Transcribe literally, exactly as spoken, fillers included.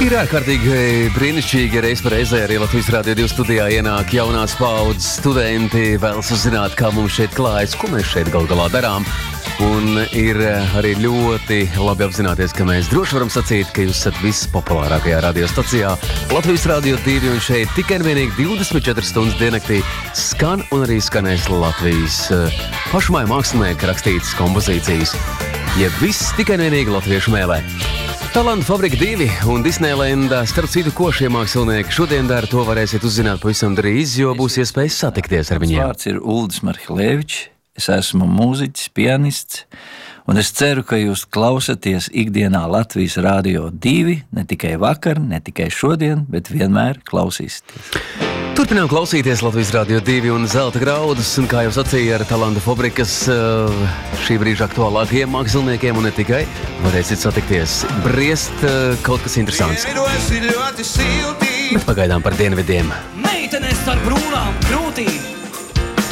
Ir ārkārtīgi brīnišķīgi reiz par reizē arī Latvijas Rādio divi studijā ienāk jaunās paudzes studenti, vēlas uzzināt, kā mums šeit klājas, ko mēs šeit gal galā darām. Un ir arī ļoti labi apzināties, ka mēs droši varam sacīt, ka jūs esat vispopulārākajā radiostacijā Latvijas Rādio divi, un šeit tikai un vienīgi divdesmit četras stundas diennaktī skan un arī skanēs Latvijas pašmāju mākslinieka rakstītas kompozīcijas. Ja viss tikai un vienīgi latviešu mēlē. Talanta fabrika divi un Disneylanda, starp citu, ko šie mākslinieki šodien dara, to varēsiet uzzināt pavisam drīz, jo būs iespējas satikties ar viņiem. Vārds ir Uldis Marhilevičs, es esmu mūziķis, pianists, un es ceru, ka jūs klausaties ikdienā Latvijas Rādio divi, ne tikai vakar, ne tikai šodien, bet vienmēr klausīsieties. Turpinām klausīties Latvijas Rādio divi un Zelta graudus, un kā jau sacīja ar Talanta fabrikas šī brīža aktuālākajiem māksliniekiem, un ne tikai, varēsiet satikties, briest kaut kas interesants. Bet pagaidām par dienvidiem. Meitenes ar brūnām krūtīm